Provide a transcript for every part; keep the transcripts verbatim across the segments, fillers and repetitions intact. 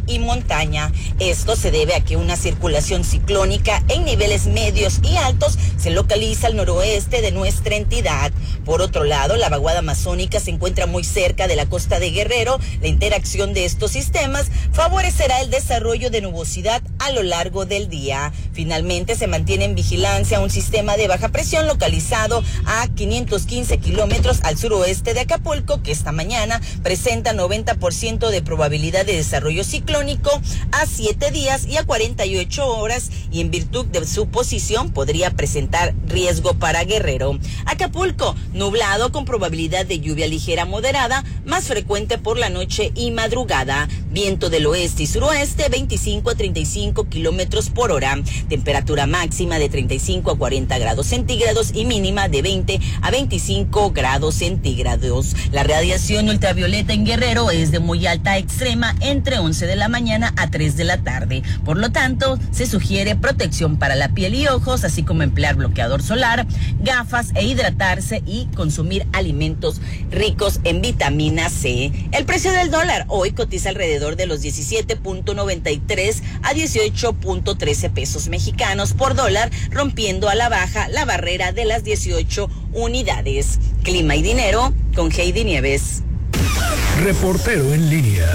y montaña. Esto se debe a que una circulación ciclónica en niveles medios y altos se localiza al noroeste de nuestra entidad. Por otro lado, la vaguada amazónica se encuentra muy cerca de la costa de Guerrero. La interacción de estos sistemas favorecerá el desarrollo de nubosidad a lo largo del día. Finalmente, se mantiene en vigilancia un sistema de baja presión localizado a quinientos quince kilómetros al suroeste de Acapulco, que esta mañana presenta noventa por ciento de probabilidad de desarrollo ciclónico a siete días y a cuarenta y ocho horas, y en virtud de su posición podría presentar riesgo para Guerrero. Acapulco, nublado con probabilidad de lluvia ligera moderada, más frecuente por la noche y madrugada. Viento del oeste y suroeste, veinticinco a treinta y cinco kilómetros por hora. Temperatura máxima de treinta y cinco a cuarenta grados centígrados y mínima de veinte a veinticinco grados centígrados. La radiación ultravioleta en Guerrero es de muy alta a extrema entre once de la mañana a tres de la tarde. Por lo tanto, se sugiere protección para la piel y ojos, así como emplear bloqueador solar, gafas e hidratarse y consumir alimentos ricos en vitamina C. El precio del dólar hoy cotiza alrededor de los diecisiete punto noventa y tres a dieciocho punto trece pesos mexicanos por dólar, rompiendo a la baja la barrera de las dieciocho unidades. Clima y dinero con Heidi Nieves. Reportero en línea.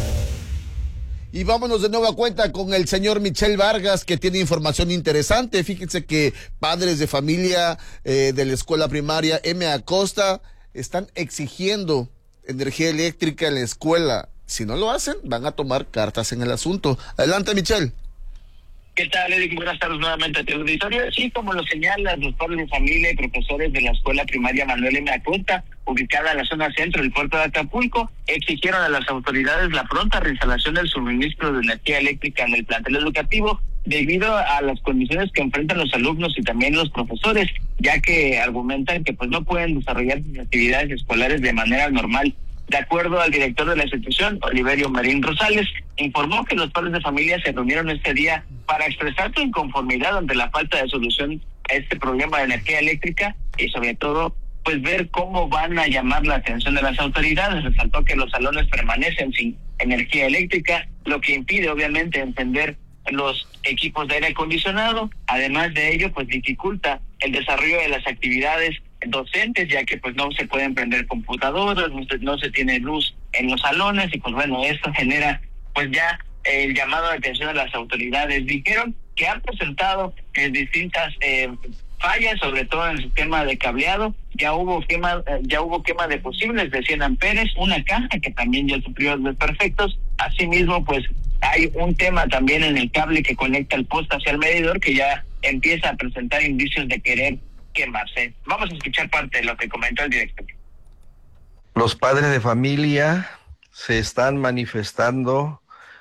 Y vámonos de nueva cuenta con el señor Michel Vargas, que tiene información interesante. Fíjense que padres de familia eh, de la escuela primaria M. Acosta están exigiendo energía eléctrica en la escuela. Si no lo hacen, van a tomar cartas en el asunto. Adelante, Michel. ¿Qué tal, Eric? Buenas tardes nuevamente a tu auditorio. Sí, como lo señalan los padres de familia y profesores de la escuela primaria Manuel M. Acosta, ubicada en la zona centro del puerto de Acapulco, exigieron a las autoridades la pronta reinstalación del suministro de energía eléctrica en el plantel educativo debido a las condiciones que enfrentan los alumnos y también los profesores, ya que argumentan que pues no pueden desarrollar sus actividades escolares de manera normal. De acuerdo al director de la institución, Oliverio Marín Rosales, informó que los padres de familia se reunieron este día para expresar su inconformidad ante la falta de solución a este problema de energía eléctrica y sobre todo pues ver cómo van a llamar la atención de las autoridades. Resaltó que los salones permanecen sin energía eléctrica, lo que impide obviamente encender los equipos de aire acondicionado. Además de ello, pues dificulta el desarrollo de las actividades docentes, ya que pues no se pueden prender computadoras, no se, no se tiene luz en los salones y pues bueno, esto genera pues ya el llamado de atención a las autoridades. Dijeron que han presentado eh, distintas eh, fallas, sobre todo en el sistema de cableado. Ya hubo quema, eh, ya hubo quema de fusibles de cien amperes, una caja que también ya sufrió desperfectos. Asimismo, pues hay un tema también en el cable que conecta el poste hacia el medidor que ya empieza a presentar indicios de querer quemarse. Vamos a escuchar parte de lo que comentó el director. Los padres de familia se están manifestando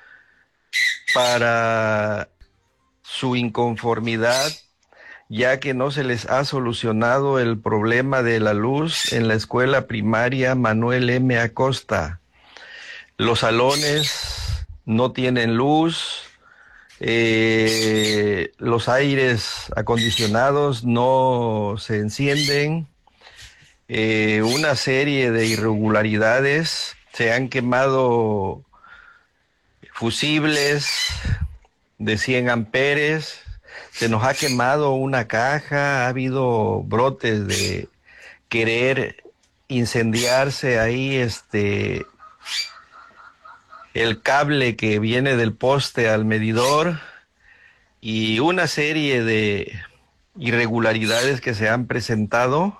para su inconformidad, ya que no se les ha solucionado el problema de la luz en la escuela primaria Manuel M. Acosta. Los salones no tienen luz, eh, los aires acondicionados no se encienden, eh, una serie de irregularidades, se han quemado fusibles de cien amperes, se nos ha quemado una caja, ha habido brotes de querer incendiarse ahí este el cable que viene del poste al medidor y una serie de irregularidades que se han presentado.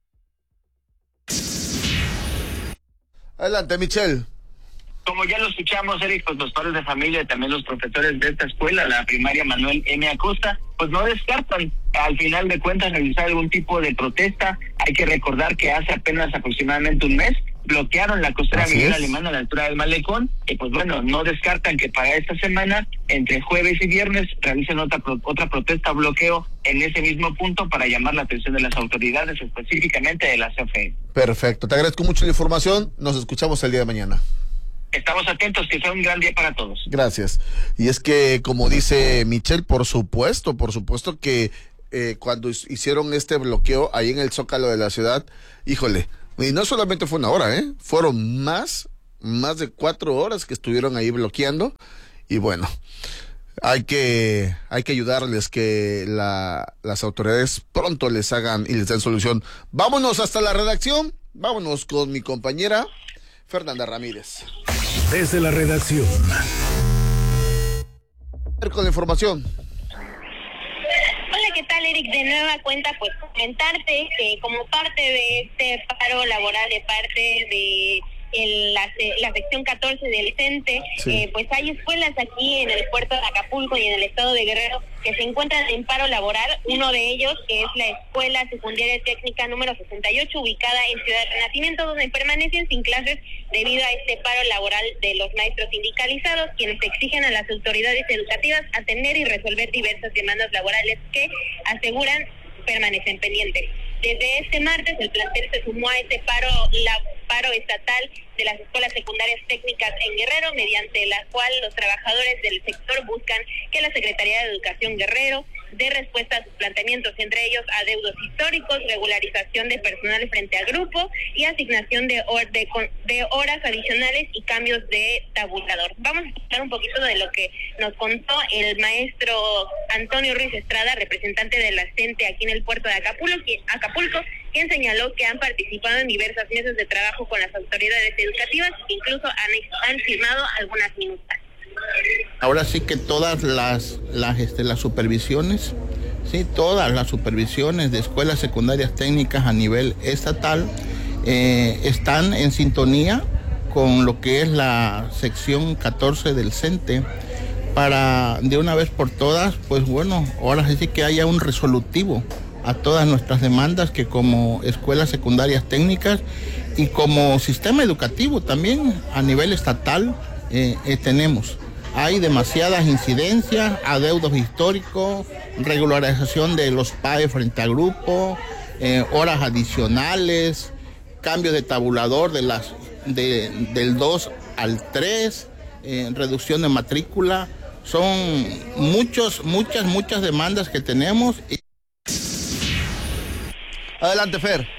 Adelante, Michelle. Como ya lo escuchamos, Eric, pues los padres de familia y también los profesores de esta escuela, la primaria Manuel M. Acosta, pues no descartan al final de cuentas realizar algún tipo de protesta. Hay que recordar que hace apenas aproximadamente un mes bloquearon la costera Miguel Alemán a la altura del Malecón, y pues bueno, no descartan que para esta semana, entre jueves y viernes, realicen otra otra protesta o bloqueo en ese mismo punto para llamar la atención de las autoridades, específicamente de la C F E. Perfecto, te agradezco mucho la información, nos escuchamos el día de mañana. Estamos atentos, que sea un gran día para todos. Gracias. Y es que, como dice Michelle, por supuesto, por supuesto que eh, cuando hicieron este bloqueo ahí en el Zócalo de la ciudad, híjole, y no solamente fue una hora, ¿eh? Fueron más más de cuatro horas que estuvieron ahí bloqueando. Y bueno, hay que, hay que ayudarles, que la, las autoridades pronto les hagan y les den solución. Vámonos hasta la redacción, vámonos con mi compañera Fernanda Ramírez. Desde la redacción. Con la información. Hola, ¿qué tal, Eric? De nueva cuenta, pues comentarte que como parte de este paro laboral de parte de el, la, la sección catorce del CENTE, sí. eh, pues hay escuelas aquí en el puerto de Acapulco y en el estado de Guerrero que se encuentran en paro laboral. Uno de ellos, que es la Escuela Secundaria Técnica número sesenta y ocho, ubicada en Ciudad Renacimiento, donde permanecen sin clases debido a este paro laboral de los maestros sindicalizados, quienes exigen a las autoridades educativas atender y resolver diversas demandas laborales que aseguran permanecen pendientes. Desde este martes el plantel se sumó a este paro, la paro estatal de las escuelas secundarias técnicas en Guerrero, mediante la cual los trabajadores del sector buscan que la Secretaría de Educación Guerrero dé respuesta a sus planteamientos, entre ellos adeudos históricos, regularización de personal frente al grupo y asignación de, or, de, de horas adicionales y cambios de tabulador. Vamos a escuchar un poquito de lo que nos contó el maestro Antonio Ruiz Estrada, representante de la CENTE aquí en el puerto de Acapulco, quien, Acapulco, quien señaló que han participado en diversas mesas de trabajo con las autoridades educativas e incluso han, han firmado algunas minutas. Ahora sí que todas las las, este, las supervisiones, sí, todas las supervisiones de escuelas secundarias técnicas a nivel estatal eh, están en sintonía con lo que es la sección catorce del CENTE, para de una vez por todas, pues bueno, ahora sí que haya un resolutivo a todas nuestras demandas que como escuelas secundarias técnicas y como sistema educativo también a nivel estatal eh, eh, tenemos. Hay demasiadas incidencias, adeudos históricos, regularización de los P A E frente al grupo, eh, horas adicionales, cambio de tabulador de las de, del dos al tres, eh, reducción de matrícula. Son muchos, muchas, muchas demandas que tenemos. Adelante, Fer.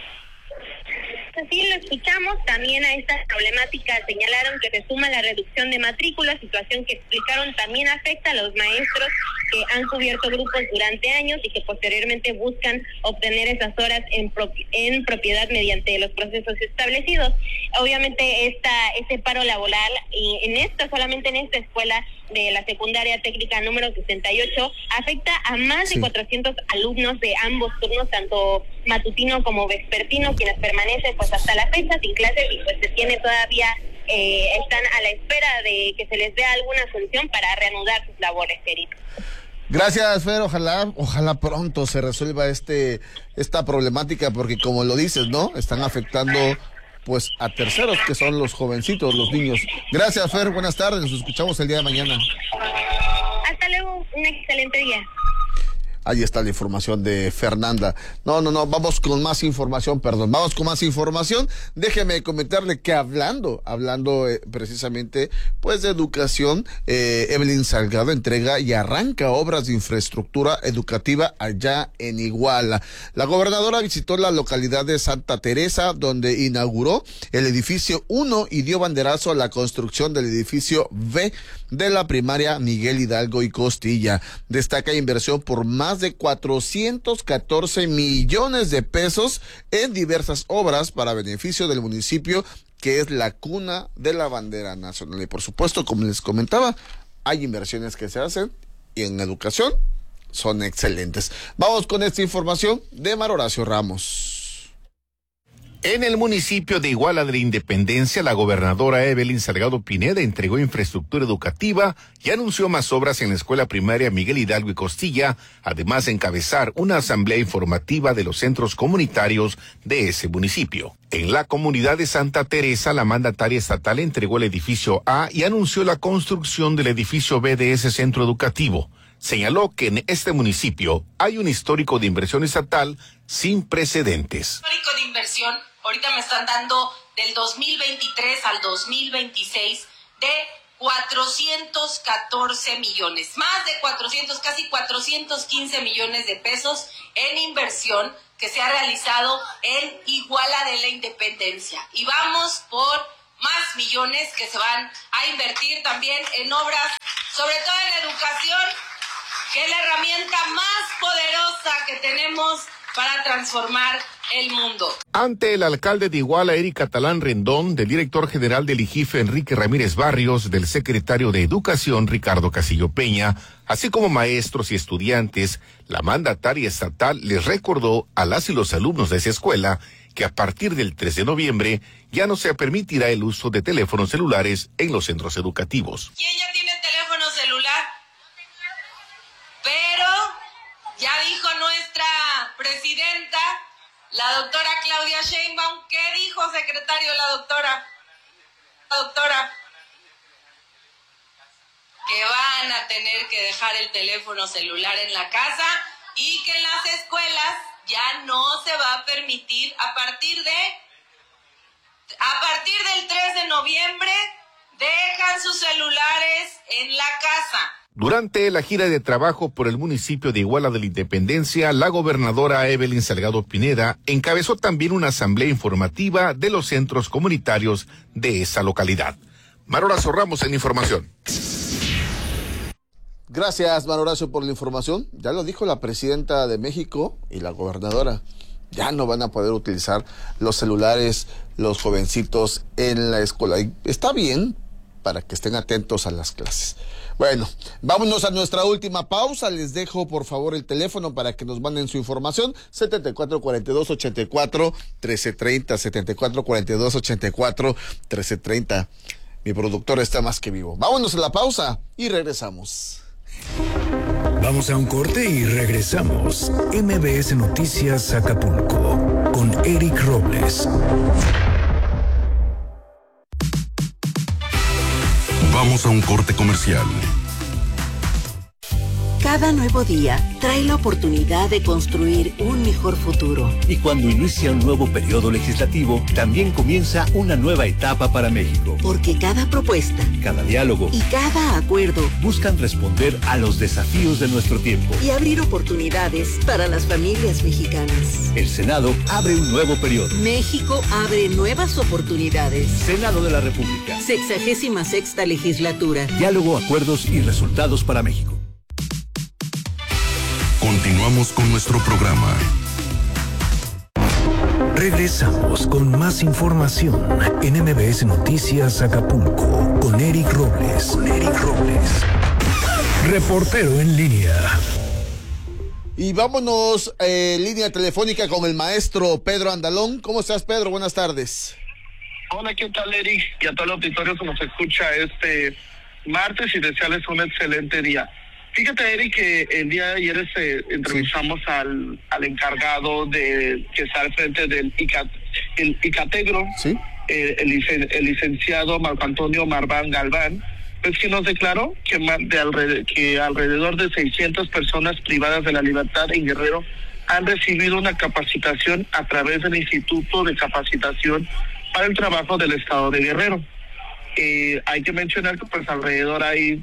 Así lo escuchamos. También a esta problemática señalaron que se suma la reducción de matrícula, situación que explicaron también afecta a los maestros que han cubierto grupos durante años y que posteriormente buscan obtener esas horas en, propi- en propiedad mediante los procesos establecidos. Obviamente esta este paro laboral, y en esta, solamente en esta escuela de la secundaria técnica número sesenta y ocho, afecta a más de sí. cuatrocientos alumnos de ambos turnos, tanto matutino como vespertino, quienes permanecen pues hasta la fecha sin clases y pues se tiene todavía, eh, están a la espera de que se les dé alguna solución para reanudar sus labores, querido. Gracias, Fer, ojalá, ojalá pronto se resuelva este, esta problemática, porque como lo dices, ¿no? Están afectando pues a terceros, que son los jovencitos, los niños. Gracias, Fer, buenas tardes, nos escuchamos el día de mañana. Hasta luego, un excelente día. Ahí está la información de Fernanda. No, no, no, vamos con más información, perdón, vamos con más información. Déjeme comentarle que hablando, hablando eh, precisamente, pues de educación, eh, Evelyn Salgado entrega y arranca obras de infraestructura educativa allá en Iguala. La gobernadora visitó la localidad de Santa Teresa, donde inauguró el edificio uno y dio banderazo a la construcción del edificio B de la primaria Miguel Hidalgo y Costilla. Destaca inversión por más de cuatrocientos catorce millones de pesos en diversas obras para beneficio del municipio, que es la cuna de la bandera nacional. Y por supuesto, como les comentaba, hay inversiones que se hacen y en educación son excelentes. Vamos con esta información de Mar Horacio Ramos. En el municipio de Iguala de la Independencia, la gobernadora Evelyn Salgado Pineda entregó infraestructura educativa y anunció más obras en la escuela primaria Miguel Hidalgo y Costilla, además de encabezar una asamblea informativa de los centros comunitarios de ese municipio. En la comunidad de Santa Teresa, la mandataria estatal entregó el edificio A y anunció la construcción del edificio B de ese centro educativo. Señaló que en este municipio hay un histórico de inversión estatal sin precedentes. Histórico de inversión, ahorita me están dando del dos mil veintitrés al dos mil veintiséis de cuatrocientos catorce millones, más de cuatrocientos, casi cuatrocientos quince millones de pesos en inversión que se ha realizado en Iguala de la Independencia. Y vamos por más millones que se van a invertir también en obras, sobre todo en educación, que es la herramienta más poderosa que tenemos para transformar el mundo. Ante el alcalde de Iguala, Eric Catalán Rendón, del director general del I G I F, Enrique Ramírez Barrios, del secretario de Educación, Ricardo Castillo Peña, así como maestros y estudiantes, la mandataria estatal les recordó a las y los alumnos de esa escuela que a partir del tres de noviembre ya no se permitirá el uso de teléfonos celulares en los centros educativos. ¿Quién ya tiene teléfono celular? Pero ya dijo nuestra presidenta, la doctora Claudia Sheinbaum. ¿Qué dijo, secretario, la doctora? La doctora, que van a tener que dejar el teléfono celular en la casa y que en las escuelas ya no se va a permitir a partir de a partir del tres de noviembre dejan sus celulares en la casa. Durante la gira de trabajo por el municipio de Iguala de la Independencia, la gobernadora Evelyn Salgado Pineda encabezó también una asamblea informativa de los centros comunitarios de esa localidad. Marorazo Ramos en información. Gracias, Marorazo, por la información. Ya lo dijo la presidenta de México y la gobernadora. Ya no van a poder utilizar los celulares los jovencitos en la escuela. Y está bien para que estén atentos a las clases. Bueno, vámonos a nuestra última pausa. Les dejo, por favor, el teléfono para que nos manden su información. setenta y cuatro cuarenta y dos ochenta y cuatro trece treinta, setenta y cuatro cuarenta y dos ochenta y cuatro trece treinta. Mi productor está más que vivo. Vámonos a la pausa y regresamos. Vamos a un corte y regresamos. M B S Noticias Acapulco con Eric Robles. Vamos a un corte comercial. Cada nuevo día trae la oportunidad de construir un mejor futuro. Y cuando inicia un nuevo periodo legislativo, también comienza una nueva etapa para México. Porque cada propuesta, cada diálogo y cada acuerdo buscan responder a los desafíos de nuestro tiempo y abrir oportunidades para las familias mexicanas. El Senado abre un nuevo periodo. México abre nuevas oportunidades. Senado de la República. Sexagésima sexta legislatura. Diálogo, acuerdos y resultados para México. Continuamos con nuestro programa. Regresamos con más información en M B S Noticias Acapulco con Eric Robles. Con Eric Robles. Reportero en línea. Y vámonos eh, en línea telefónica con el maestro Pedro Andalón. ¿Cómo estás, Pedro? Buenas tardes. Hola, ¿qué tal, Eric? Y a todo el auditorio que nos escucha este martes y desearles un excelente día. Fíjate, Eric, que el día de ayer este, entrevistamos sí. al, al encargado de que está al frente del ICAT, el ICATEGRO, ¿sí? eh, el, licen, el licenciado Marco Antonio Marván Galván, pues que nos declaró que, de alrededor, que alrededor de seiscientas personas privadas de la libertad en Guerrero han recibido una capacitación a través del Instituto de Capacitación para el Trabajo del Estado de Guerrero. Eh, hay que mencionar que pues alrededor hay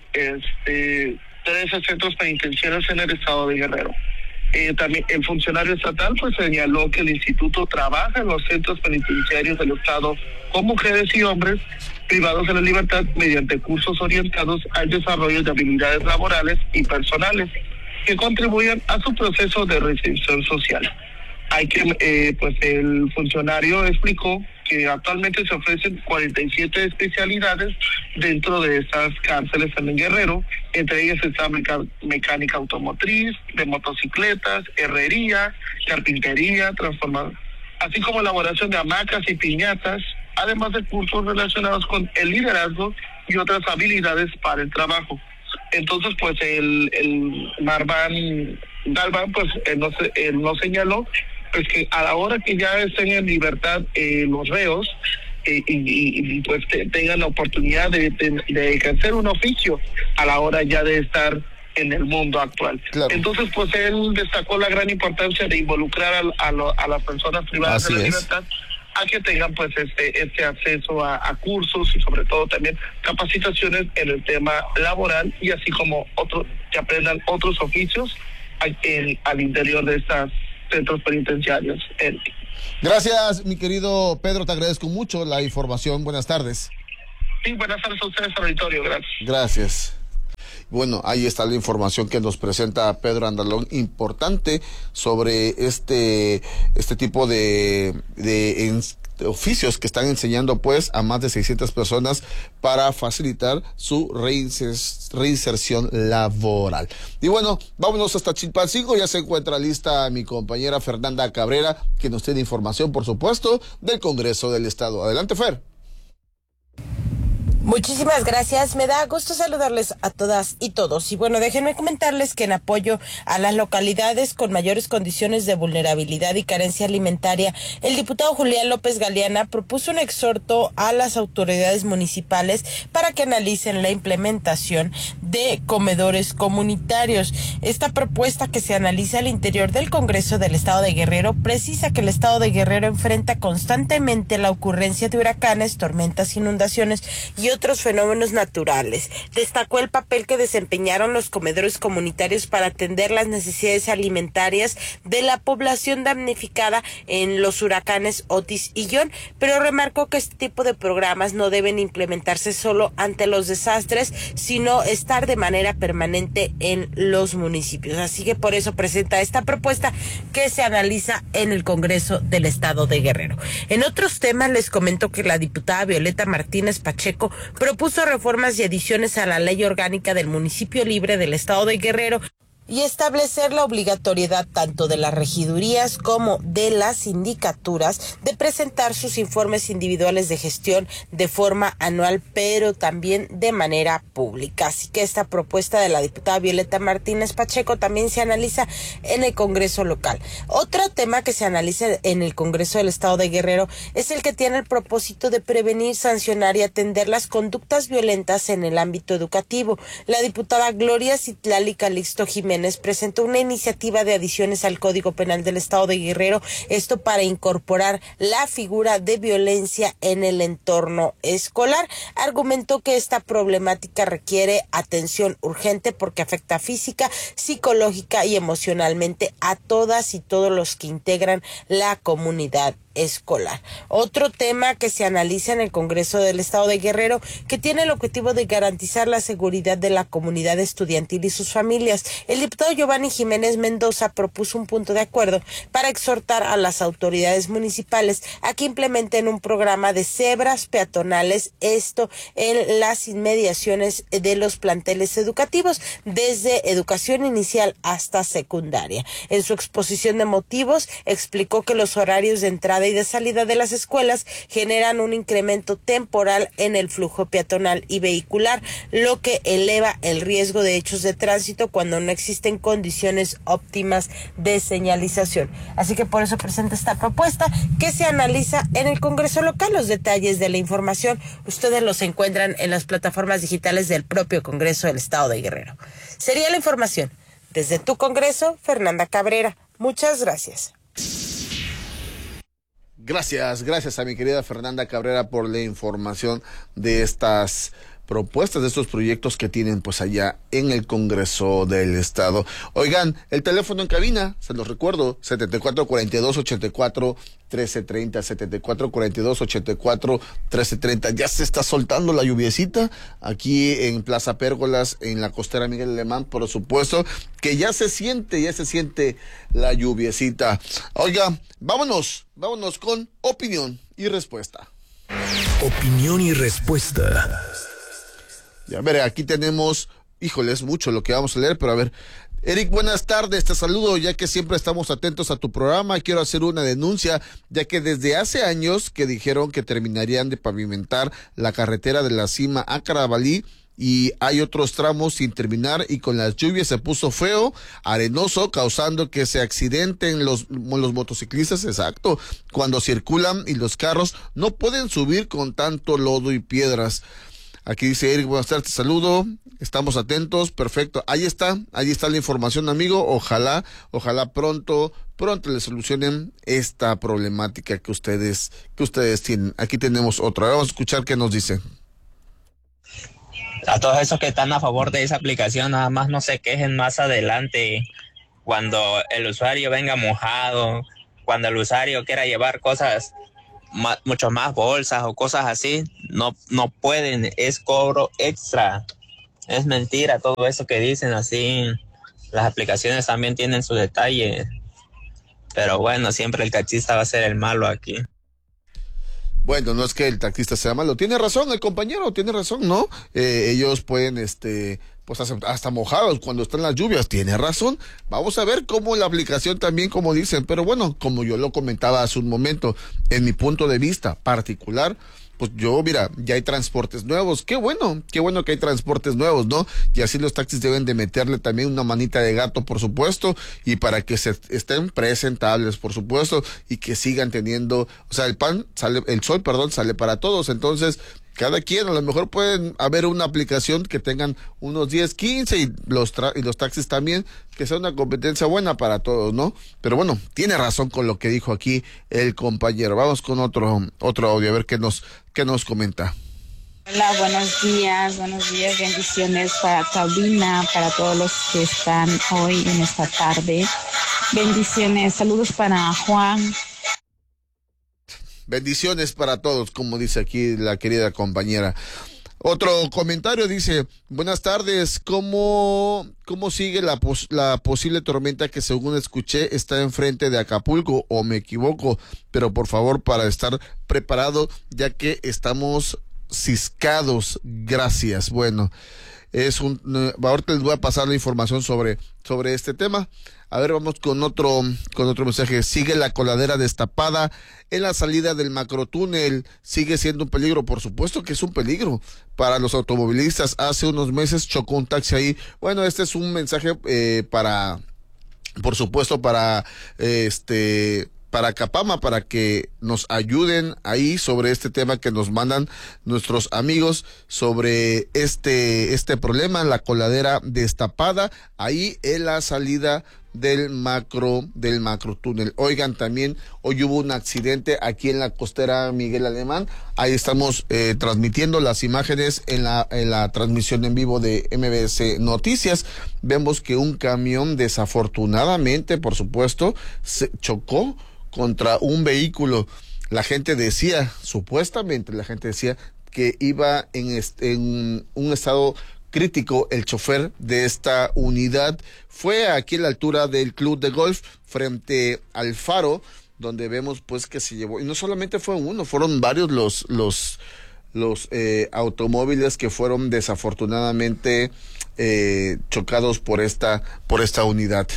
este trece centros penitenciarios en el estado de Guerrero. Eh, también el funcionario estatal pues señaló que el instituto trabaja en los centros penitenciarios del estado con mujeres y hombres privados de la libertad mediante cursos orientados al desarrollo de habilidades laborales y personales que contribuyen a su proceso de reinserción social. Hay que, eh, pues el funcionario explicó que actualmente se ofrecen cuarenta y siete especialidades dentro de estas cárceles en el Guerrero. Entre ellas está meca- mecánica automotriz, de motocicletas, herrería, carpintería, transformador, así como elaboración de hamacas y piñatas, además de cursos relacionados con el liderazgo y otras habilidades para el trabajo. Entonces, pues el, el Marván Galván, pues él no, él no señaló pues que a la hora que ya estén en libertad eh, los reos eh, y, y, y pues te, tengan la oportunidad de, de, de ejercer un oficio a la hora ya de estar en el mundo actual. Claro. Entonces, pues él destacó la gran importancia de involucrar a, a, lo, a las personas privadas Así de la es. libertad a que tengan pues este este acceso a, a cursos y sobre todo también capacitaciones en el tema laboral y así como otros que aprendan otros oficios en, al interior de estas centros penitenciarios. El, Gracias, mi querido Pedro, te agradezco mucho la información. Buenas tardes. Sí, buenas tardes a ustedes, auditorio, gracias. Gracias. Bueno, ahí está la información que nos presenta Pedro Andalón, importante sobre este este tipo de, de, en, de oficios que están enseñando pues a más de seiscientas personas para facilitar su reinser, reinserción laboral. Y bueno, vámonos hasta Chilpancingo, ya se encuentra lista mi compañera Fernanda Cabrera, que nos tiene información, por supuesto, del Congreso del Estado. Adelante, Fer. Muchísimas gracias, me da gusto saludarles a todas y todos. Y bueno, déjenme comentarles que en apoyo a las localidades con mayores condiciones de vulnerabilidad y carencia alimentaria, el diputado Julián López Galeana propuso un exhorto a las autoridades municipales para que analicen la implementación de comedores comunitarios. Esta propuesta, que se analiza al interior del Congreso del Estado de Guerrero, precisa que el Estado de Guerrero enfrenta constantemente la ocurrencia de huracanes, tormentas, inundaciones y otros fenómenos naturales. Destacó el papel que desempeñaron los comedores comunitarios para atender las necesidades alimentarias de la población damnificada en los huracanes Otis y John, pero remarcó que este tipo de programas no deben implementarse solo ante los desastres, sino estar de manera permanente en los municipios. Así que por eso presenta esta propuesta que se analiza en el Congreso del Estado de Guerrero. En otros temas les comento que la diputada Violeta Martínez Pacheco propuso reformas y adiciones a la Ley Orgánica del Municipio Libre del Estado de Guerrero y establecer la obligatoriedad tanto de las regidurías como de las sindicaturas de presentar sus informes individuales de gestión de forma anual, pero también de manera pública. Así que esta propuesta de la diputada Violeta Martínez Pacheco también se analiza en el Congreso local. Otro tema que se analiza en el Congreso del Estado de Guerrero es el que tiene el propósito de prevenir, sancionar y atender las conductas violentas en el ámbito educativo. La diputada Gloria Citlali Calixto Jiménez presentó una iniciativa de adiciones al Código Penal del Estado de Guerrero, esto para incorporar la figura de violencia en el entorno escolar. Argumentó que esta problemática requiere atención urgente porque afecta física, psicológica y emocionalmente a todas y todos los que integran la comunidad escolar. Otro tema que se analiza en el Congreso del Estado de Guerrero, que tiene el objetivo de garantizar la seguridad de la comunidad estudiantil y sus familias. El diputado Giovanni Jiménez Mendoza propuso un punto de acuerdo para exhortar a las autoridades municipales a que implementen un programa de cebras peatonales, esto en las inmediaciones de los planteles educativos, desde educación inicial hasta secundaria. En su exposición de motivos, explicó que los horarios de entrada y de salida de las escuelas generan un incremento temporal en el flujo peatonal y vehicular, lo que eleva el riesgo de hechos de tránsito cuando no existen condiciones óptimas de señalización. Así que por eso presenta esta propuesta que se analiza en el Congreso local. Los detalles de la información ustedes los encuentran en las plataformas digitales del propio Congreso del Estado de Guerrero. Sería la información. Desde tu Congreso, Fernanda Cabrera. Muchas gracias. Gracias, gracias a mi querida Fernanda Cabrera por la información de estas propuestas, de estos proyectos que tienen pues allá en el Congreso del Estado. Oigan, el teléfono en cabina, se los recuerdo, setenta y cuatro cuarenta y dos ochenta y cuatro trece treinta, setenta y cuatro cuarenta y dos ochenta y cuatro trece treinta. Ya se está soltando la lluviecita aquí en Plaza Pérgolas, en la costera Miguel Alemán, por supuesto, que ya se siente, ya se siente la lluviecita. Oiga, vámonos, vámonos con opinión y respuesta. Opinión y respuesta. Ya, a ver, aquí tenemos, híjole, es mucho lo que vamos a leer, pero a ver. Eric, buenas tardes, te saludo, ya que siempre estamos atentos a tu programa. Quiero hacer una denuncia, ya que desde hace años que dijeron que terminarían de pavimentar la carretera de la Cima a Carabalí, y hay otros tramos sin terminar, y con las lluvias se puso feo, arenoso, causando que se accidenten los, los motociclistas, exacto, cuando circulan, y los carros no pueden subir con tanto lodo y piedras. Aquí dice Eric, buenas tardes, te saludo, estamos atentos, perfecto, ahí está, ahí está la información, amigo, ojalá, ojalá pronto, pronto le solucionen esta problemática que ustedes, que ustedes tienen. Aquí tenemos otra, vamos a escuchar qué nos dice. A todos esos que están a favor de esa aplicación, nada más no se quejen más adelante cuando el usuario venga mojado, cuando el usuario quiera llevar cosas, ma, mucho más bolsas o cosas así, no, no pueden, es cobro extra. Es mentira todo eso que dicen, así las aplicaciones también tienen su detalle, pero bueno, siempre el taxista va a ser el malo aquí. Bueno, no es que el taxista sea malo, tiene razón el compañero, tiene razón, ¿no? Eh, ellos pueden, este, pues hasta mojados cuando están las lluvias, tiene razón. Vamos a ver cómo la aplicación también, como dicen, pero bueno, como yo lo comentaba hace un momento, en mi punto de vista particular, pues yo, mira, ya hay transportes nuevos, qué bueno, qué bueno que hay transportes nuevos, ¿no? Y así los taxis deben de meterle también una manita de gato, por supuesto, y para que se estén presentables, por supuesto, y que sigan teniendo, o sea, el pan sale, el sol, perdón, sale para todos, entonces, cada quien, a lo mejor pueden haber una aplicación que tengan unos diez, quince y los tra- y los taxis también, que sea una competencia buena para todos, ¿no? Pero bueno, tiene razón con lo que dijo aquí el compañero. Vamos con otro otro audio, a ver qué nos qué nos comenta. Hola, buenos días, buenos días, bendiciones para cabina, para todos los que están hoy en esta tarde. Bendiciones, saludos para Juan. Bendiciones para todos, como dice aquí la querida compañera. Otro comentario dice, buenas tardes, ¿cómo, cómo sigue la, pos, la posible tormenta que según escuché está enfrente de Acapulco, o me equivoco? Pero por favor, para estar preparado, ya que estamos ciscados, gracias. Bueno, es un, ahorita les voy a pasar la información sobre, sobre este tema. A ver, vamos con otro, con otro mensaje. Sigue la coladera destapada en la salida del macrotúnel. Sigue siendo un peligro, por supuesto que es un peligro para los automovilistas. Hace unos meses chocó un taxi ahí. Bueno, este es un mensaje eh, para, por supuesto, para eh, este... para Capama, para que nos ayuden ahí sobre este tema que nos mandan nuestros amigos sobre este este problema, la coladera destapada ahí en la salida del macro del macro túnel. Oigan, también hoy hubo un accidente aquí en la costera Miguel Alemán. Ahí estamos eh, transmitiendo las imágenes en la en la transmisión en vivo de M B S Noticias. Vemos que un camión, desafortunadamente, por supuesto, se chocó contra un vehículo. La gente decía, supuestamente la gente decía que iba en, este, en un estado crítico el chofer de esta unidad. Fue aquí a la altura del club de golf frente al faro, donde vemos pues que se llevó, y no solamente fue uno, fueron varios los los los eh, automóviles que fueron desafortunadamente eh, chocados por esta por esta unidad.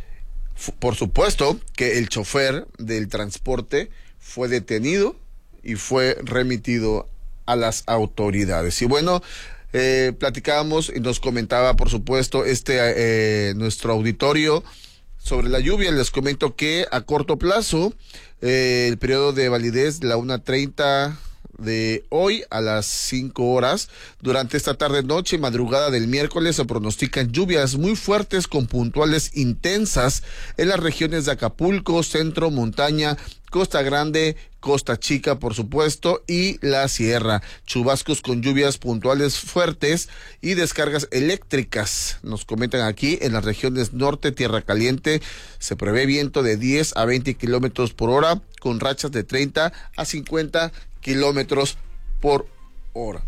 Por supuesto que el chofer del transporte fue detenido y fue remitido a las autoridades. Y bueno, eh, platicábamos y nos comentaba, por supuesto, este eh, nuestro auditorio sobre la lluvia. Les comento que a corto plazo, eh, el periodo de validez, la una treinta de hoy a las cinco horas, durante esta tarde, noche y madrugada del miércoles se pronostican lluvias muy fuertes con puntuales intensas en las regiones de Acapulco, Centro, Montaña, Costa Grande, Costa Chica, por supuesto, y la Sierra. Chubascos con lluvias puntuales fuertes y descargas eléctricas. Nos comentan aquí en las regiones norte, Tierra Caliente, se prevé viento de diez a veinte kilómetros por hora con rachas de treinta a cincuenta kilómetros por hora.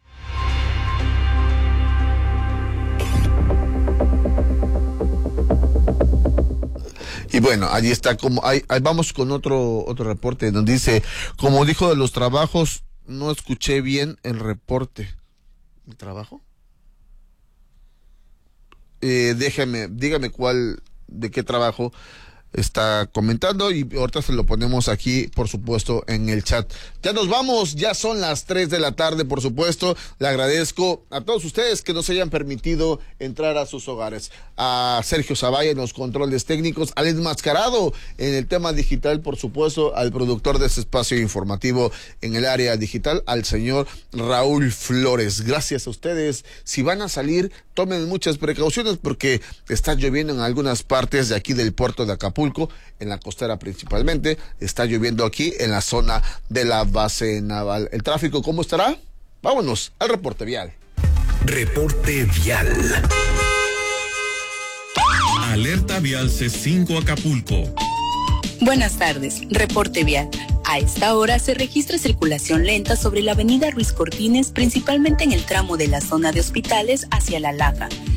Y bueno, allí está, como ahí, ahí vamos con otro otro reporte donde dice, como dijo de los trabajos, no escuché bien el reporte. ¿El trabajo? Eh, déjame, dígame cuál, de qué trabajo está comentando, y ahorita se lo ponemos aquí, por supuesto, en el chat. Ya nos vamos, ya son las tres de la tarde, por supuesto. Le agradezco a todos ustedes que nos hayan permitido entrar a sus hogares. A Sergio Zavalla en los controles técnicos, al enmascarado en el tema digital, por supuesto, al productor de este espacio informativo en el área digital, al señor Raúl Flores. Gracias a ustedes. Si van a salir, tomen muchas precauciones porque está lloviendo en algunas partes de aquí del puerto de Acapulco, en la costera principalmente. Está lloviendo aquí en la zona de la base naval. ¿El tráfico cómo estará? Vámonos al reporte vial. Reporte vial. Alerta vial C cinco Acapulco. Buenas tardes, reporte vial. A esta hora se registra circulación lenta sobre la avenida Ruiz Cortines, principalmente en el tramo de la zona de hospitales hacia La Laja.